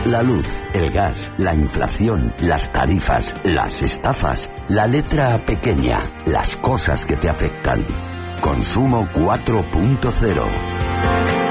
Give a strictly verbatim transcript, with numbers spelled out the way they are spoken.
La luz, el gas, la inflación, las tarifas, las estafas, la letra pequeña, las cosas que te afectan. Consumo cuatro punto cero.